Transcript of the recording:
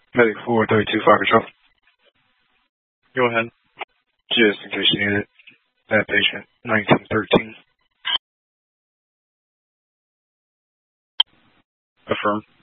Medic 432 Fire Control. Go ahead. Just in case you need it. That patient, 1913. Affirm.